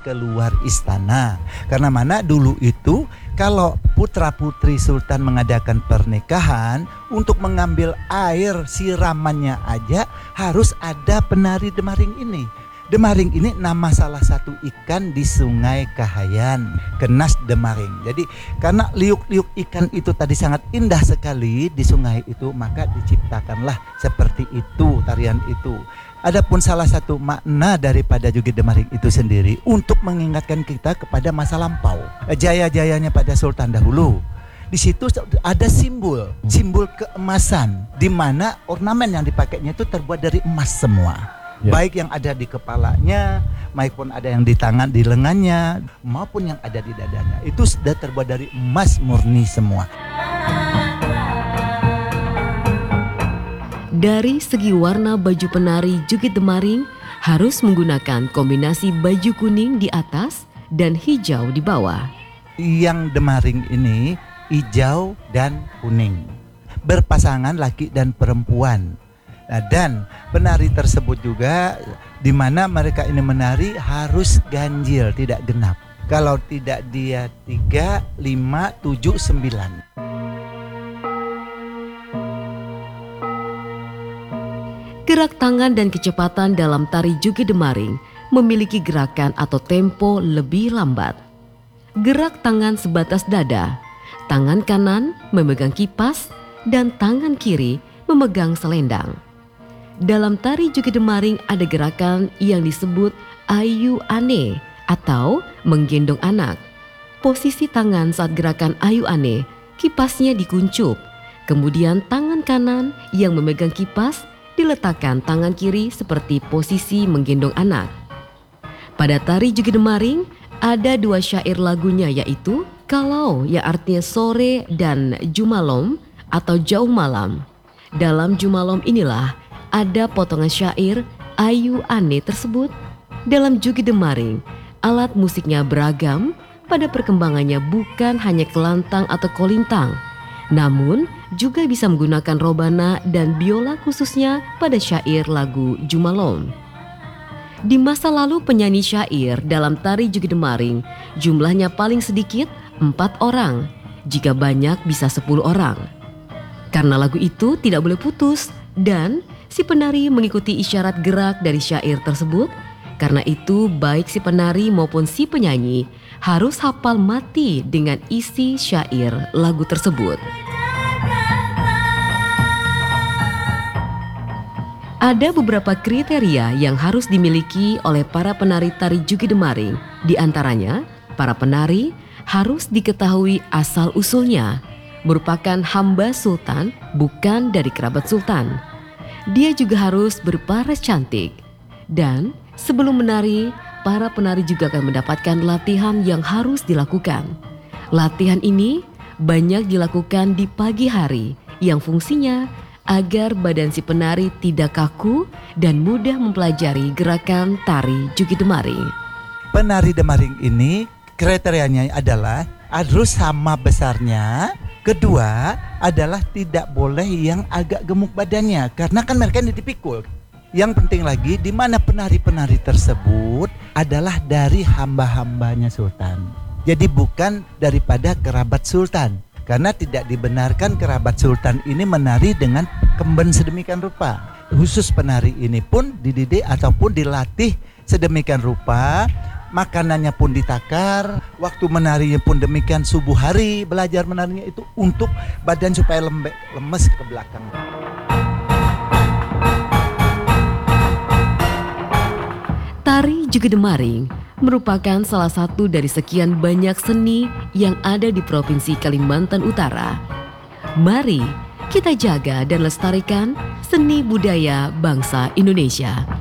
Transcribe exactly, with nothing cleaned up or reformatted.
keluar istana. Karena mana dulu itu kalau putra putri sultan mengadakan pernikahan, untuk mengambil air siramannya aja harus ada penari Demaring ini. Demaring ini nama salah satu ikan di Sungai Kahayan, Kenas Demaring. Jadi karena liuk-liuk ikan itu tadi sangat indah sekali di sungai itu, maka diciptakanlah seperti itu tarian itu. Adapun salah satu makna daripada Joget Demaring itu sendiri untuk mengingatkan kita kepada masa lampau, jaya-jayanya pada sultan dahulu. Di situ ada simbol, simbol keemasan, di mana ornamen yang dipakainya itu terbuat dari emas semua. Ya. Baik yang ada di kepalanya, maupun ada yang di tangan, di lengannya, maupun yang ada di dadanya. Itu sudah terbuat dari emas murni semua. Dari segi warna baju penari Joget Demaring harus menggunakan kombinasi baju kuning di atas dan hijau di bawah. Yang Demaring ini hijau dan kuning, berpasangan laki dan perempuan. Nah, dan penari tersebut juga di mana mereka ini menari harus ganjil, tidak genap. Kalau tidak dia tiga, lima, tujuh, sembilan. Gerak tangan dan kecepatan dalam tari Joget Demaring memiliki gerakan atau tempo lebih lambat. Gerak tangan sebatas dada, tangan kanan memegang kipas dan tangan kiri memegang selendang. Dalam tari Joget Demaring ada gerakan yang disebut ayu ane atau menggendong anak. Posisi tangan saat gerakan ayu ane, kipasnya dikuncup. Kemudian tangan kanan yang memegang kipas diletakkan tangan kiri seperti posisi menggendong anak. Pada tari Joget Demaring ada dua syair lagunya, yaitu Kalau yang artinya sore dan Jumalom atau jauh malam. Dalam Jumalom inilah ada potongan syair ayu ane tersebut. Dalam Joget Demaring, alat musiknya beragam, pada perkembangannya bukan hanya kelantang atau kolintang, namun juga bisa menggunakan robana dan biola khususnya pada syair lagu Jumalom. Di masa lalu penyanyi syair dalam tari Joget Demaring jumlahnya paling sedikit empat orang, jika banyak bisa sepuluh orang. Karena lagu itu tidak boleh putus dan si penari mengikuti isyarat gerak dari syair tersebut. Karena itu baik si penari maupun si penyanyi harus hafal mati dengan isi syair lagu tersebut. Ada beberapa kriteria yang harus dimiliki oleh para penari tari Joget Demaring. Di antaranya, para penari harus diketahui asal-usulnya, merupakan hamba sultan, bukan dari kerabat sultan. Dia juga harus berparas cantik. Dan sebelum menari, para penari juga akan mendapatkan latihan yang harus dilakukan. Latihan ini banyak dilakukan di pagi hari, yang fungsinya agar badan si penari tidak kaku dan mudah mempelajari gerakan tari Joget Demaring. Penari Demaring ini kriterianya adalah harus sama besarnya. Kedua adalah tidak boleh yang agak gemuk badannya, karena kan mereka ini dipikul. Yang penting lagi, di mana penari-penari tersebut adalah dari hamba-hambanya sultan. Jadi bukan daripada kerabat sultan, karena tidak dibenarkan kerabat sultan ini menari dengan kemben sedemikian rupa. Khusus penari ini pun dididik ataupun dilatih sedemikian rupa. Makanannya pun ditakar, waktu menarinya pun demikian, subuh hari belajar menarinya itu untuk badan supaya lembek, lemes ke belakang. Tari Joget Demaring merupakan salah satu dari sekian banyak seni yang ada di Provinsi Kalimantan Utara. Mari kita jaga dan lestarikan seni budaya bangsa Indonesia.